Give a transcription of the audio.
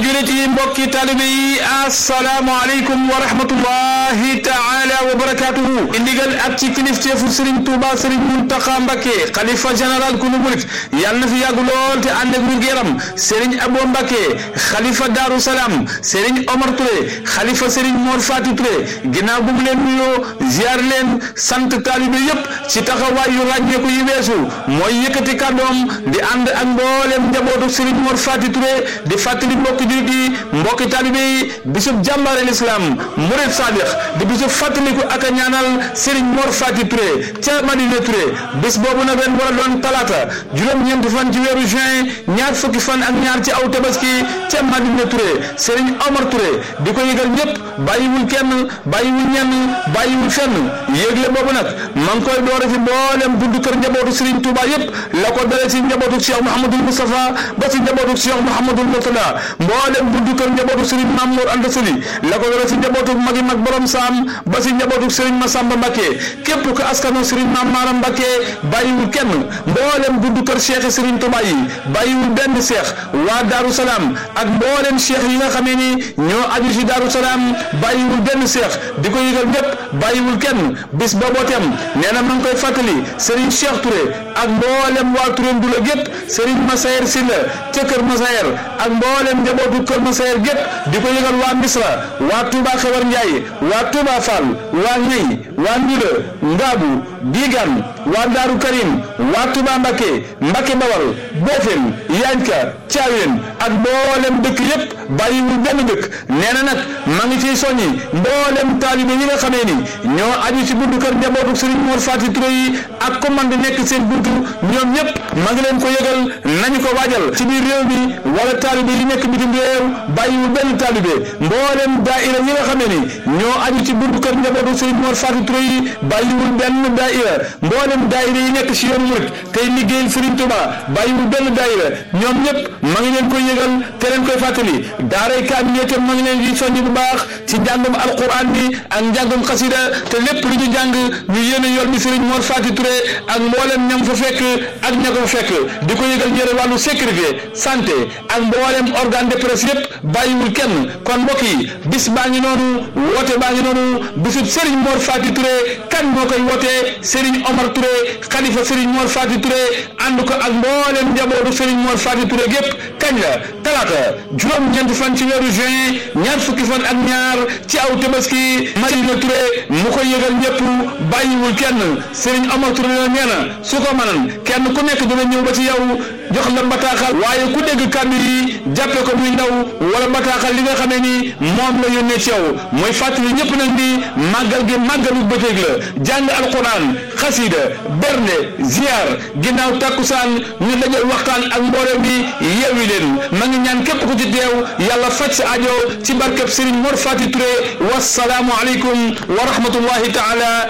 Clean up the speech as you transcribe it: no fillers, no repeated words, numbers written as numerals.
julit yi mbokki taalibe yi asalaamaaleykum wa rahmatullahi taala wa barakatuhu indigal ak ci kilifteefu Serigne Touba Serigne Mountakha Mbacké xalifa général ku nu murit yàlla na fi yàgg lool te ànd ak wér-gu-yaram Serigne Abo Mbacké xalifa Darou Salam Serigne Omar Touré xalifa Serigne Mor Fati Touré ginnaaw bu mu leen nuyoo ziar leen sant taalibe yépp ci taxawaay yu ràññeeku yi weesu mooy yëkkati kàddoom di ànd ak mboolem njabootu Serigne Mor Fati Touré di fàttali mbokki julit yi mbokki taalibe yi bisub jàmbaare l'islam murid sadiq di bisub fàttaliku ak a ñaanal Serigne Mor Fati Touré ca Madina Touré bis boobu nag ren war a doon talaata juróom-ñeenti fan ci weeru juin ñaar fukki fan ak ñaar ci aw tabaski ca Madina Touré Serigne Omar Touré di ko yëgal ñëpp bàyyiwul kenn bàyyiwul ñenn bàyyiwul fenn yéegle boobu nag ma ngi koy doore ci mboolem buntu kër njabootu Serigne Touba yëpp la ko dale ci njabootu Cheikh Mouhamadoul Moustapha ba ci njabootu Cheikh Mouhamadoul Mourtada mboolem buntu kër njabootu Serigne Mamour Anta Sali la ko dale ci njabootu magi mag borom saam ba ci njabootu Serigne Massamba Mbacké képp ko askano Serigne Mame Maram Mbacké bàyyiwul kenn mboolem buntu kër Cheikh Serigne Touba yi bàyyiwul benn Cheikh waa Darou Salam ak mboolem Cheikh yi nga xamee ni ñoo aju ci Darou Salam bàyyiwul benn Cheikh di ko yëgal ñëpp bàyyiwul kenn bis booboo tem nee na ma ngi koy fàttali Serigne Cheikh Touré ak mboolem waa Touré Ndula gépp Serigne Massayer Sylla ca Kër Massayer ak mboolem njabootu Kër Massayer gépp di ko yëgal waa Misra waa Touba Xewar Ndiaye waa Touba Fall waa Ñey waa Ndula Ngaabu Digan waa Daaru Karim waa Touba Mbacké Bawal Bofel Yanka Thiawén ak mboolem dëkk yépp bàyyiwul benn dëkk nee na nag ma ngi ciy soññi mboolem taalibe yi nga xamee ni ñoo aju ci buntu kër njabootu Serigne Mor Fati Touré yi ak commande nekk seen buntu ñoom ñëpp ma ngi leen ko yëgal nañu ko waajal ci biir réew mi wala taalibe yi nekk bitim réew bàyyiwul benn taalibe mboolem daaira yi nga xamee ni ñoo aju ci buntu kër njabootu Serigne Mor Fati Touré yi bàyyiwul benn daaira mboolem daaira yi nekk ci yoonu murit tey liggéeyal Serigne Touba bàyyiwul benn daaira ñoom ñëpp ma ngi leen koy yëgal te leen koy fàttali daaray kaamil itam ma ngi leen di soññ bu baax ci njàngum alquran bi ak njàngum xasida te lépp lu ñu jàng ñu yéene yool bi Serigne Mor Fati Touré ak mboolem ñam fa fekk ak ña ko fekk di ko yëgal ñëre wàllu sécurité santé ak mboolem organe de presse yépp bàyyiwul kenn kon mbokk yi bis baa ngi noonu woote baa ngi noonu bisub Serigne Mor Fati Touré kan moo koy wootee Serigne Omar Touré xalifa Serigne Mor Fati Touré ànd ko ak mboolem njabootu Serigne Mor Fati Touré gépp kañ la talaata juróom-ñeenti fan ci weeru juin ñaar fukki fan ak ñaar ci aw tabaski Madina Touré mu koy yëgal ñëpp bàyyiwul kenn Serigne Omar Touré la nee na su ko mënan kenn ku nekk dina ñëw ba ci yow jox la bataaxal waaye ku dégg kàddu yi jàppe ko muy ndaw wala bataaxal li nga xamee ni moom la yónnee ci yow mooy fàttali ñëpp nag ni màggal gi màggalu bëccëg la jàng alquran xasida bernde ziar ginnaaw takkusaan ñu dajal waxtaan ak mbooloo bi yeewi leen ma ngi ñaan képp ku ci teew yàlla faj sa aajo ci barkeb Serigne Mor Fati Touré wassalaamu aleykum wa rahmatullahi taala